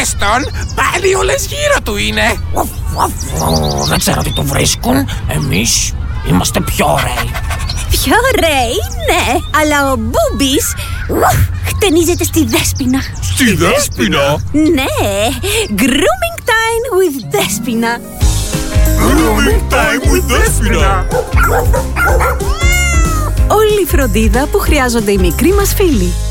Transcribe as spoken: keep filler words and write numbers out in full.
Δες τον, πάλι όλες γύρω του είναι. Δεν ξέρω τι του βρίσκουν. Εμείς είμαστε πιο ωραίοι. Πιο ωραίοι, ναι, αλλά ο Μπούμπης χτενίζεται στη Δέσποινα. Στη Δέσποινα? Ναι, grooming time with Δέσποινα. Grooming time with Δέσποινα. Όλη η φροντίδα που χρειάζονται οι μικροί μας φίλοι.